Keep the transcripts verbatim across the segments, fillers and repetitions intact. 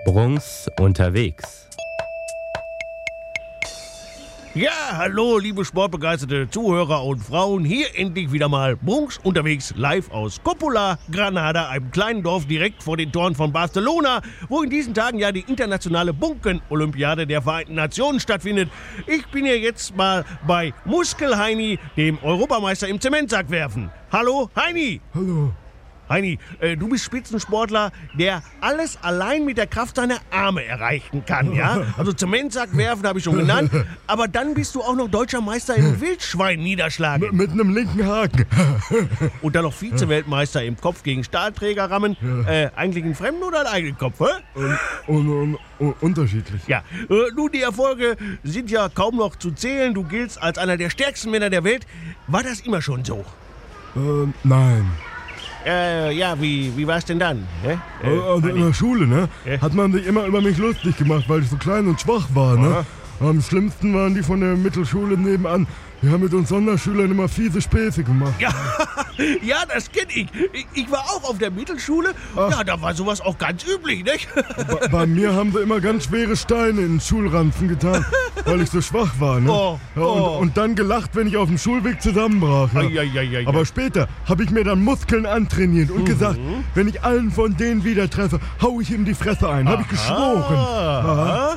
Brunks unterwegs. Ja, hallo, liebe sportbegeisterte Zuhörer und Frauen. Hier endlich wieder mal Brunks unterwegs live aus Coppola, Granada, einem kleinen Dorf direkt vor den Toren von Barcelona, wo in diesen Tagen ja die internationale Bunken-Olympiade der Vereinten Nationen stattfindet. Ich bin hier jetzt mal bei Muskel-Heini, dem Europameister im Zementsackwerfen. Hallo, Heini! Hallo. Heini, äh, du bist Spitzensportler, der alles allein mit der Kraft seiner Arme erreichen kann, ja? Also Zementsack werfen habe ich schon genannt, aber dann bist du auch noch deutscher Meister im Wildschwein niederschlagen. Mit einem linken Haken. Und dann noch Vize-Weltmeister im Kopf gegen Stahlträger rammen. Äh, eigentlich einen fremden oder einen eigenen Kopf, hä? Und, und, und, und unterschiedlich. Ja, äh, nun, die Erfolge sind ja kaum noch zu zählen. Du giltst als einer der stärksten Männer der Welt. War das immer schon so? Ähm, nein. Äh, ja, wie, wie war's denn dann? Hä? Äh, Also in der Schule, ne, Ja. hat man sich immer über mich lustig gemacht, weil ich so klein und schwach war, ne? Am schlimmsten waren die von der Mittelschule nebenan. Die haben mit uns Sonderschülern immer fiese Späße gemacht. Ja, ja, das kenn ich. ich. Ich war auch auf der Mittelschule. Ach. Ja, da war sowas auch ganz üblich, nicht? Bei, bei mir haben sie immer ganz schwere Steine in den Schulranzen getan, weil ich so schwach war, ne? Oh, Ja, und, oh. und dann gelacht, wenn ich auf dem Schulweg zusammenbrach. Ja. Ai, ai, ai, ai, Aber ai. später habe ich mir dann Muskeln antrainiert Mhm. und gesagt, wenn ich allen von denen wieder treffe, hau ich ihm die Fresse ein. Habe ich geschworen. Ah.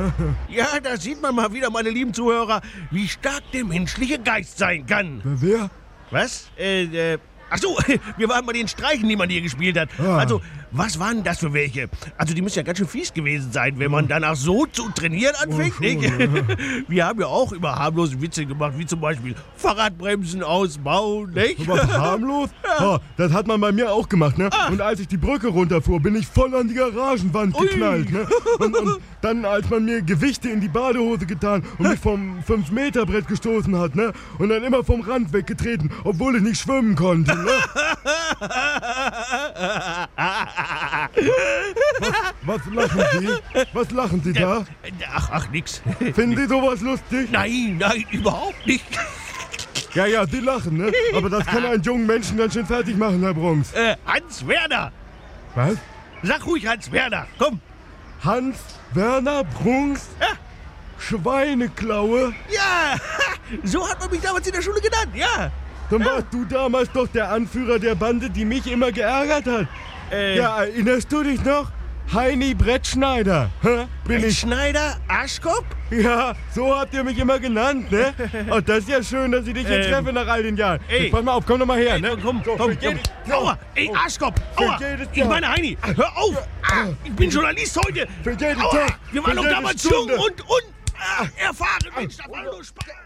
Ja, da sieht man mal wieder, meine lieben Zuhörer, wie stark der menschliche Geist sein kann. Wer? Was? Äh, äh, ach so, wir waren bei den Streichen, die man hier gespielt hat. Ah. Also, was waren das für welche? Also, die müssen ja ganz schön fies gewesen sein, wenn man danach so zu trainieren anfängt, Oh, schon, nicht? Wir haben ja auch immer harmlose Witze gemacht, wie zum Beispiel Fahrradbremsen ausbauen, nicht? Was harmlos? Ja, das hat man bei mir auch gemacht, ne? Und als ich die Brücke runterfuhr, bin ich voll an die Garagenwand Ui. geknallt, ne? Und, und dann, als man mir Gewichte in die Badehose getan und mich vom fünf Meter Brett gestoßen hat, ne? Und dann immer vom Rand weggetreten, obwohl ich nicht schwimmen konnte, ne? Was, was lachen Sie? Was lachen Sie da? Ach, ach, nix. Finden Sie sowas lustig? Nein, nein, überhaupt nicht. Ja, ja, Sie lachen, ne? Aber das kann einen jungen Menschen ganz schön fertig machen, Herr Brunks. Äh, Hans Werner. Was? Sag ruhig Hans Werner, komm. Hans Werner Brunks? Ja. Schweineklaue? Ja, so hat man mich damals in der Schule genannt, ja. Dann warst du damals doch der Anführer der Bande, die mich immer geärgert hat. Äh, Ja, erinnerst du dich noch? Heini Brettschneider. Hä? Bin ich? Schneider, Arschkopf? Ja, so habt ihr mich immer genannt, ne? Oh, das ist ja schön, dass ich dich jetzt Ähm, treffe nach all den Jahren. ey. Jetzt pass mal auf, komm doch mal her, ne? Komm, So, komm, für komm. jedes- Aua, ey, Arschkopf, Für aua. jedes Ich Jahr. meine, Heini, hör auf. Ah, ich bin Journalist heute. Für jeden Aua, Tag. wir waren Für doch jede damals jung Stunde. und, und ah, erfahren. Mensch, das war nur Spaß.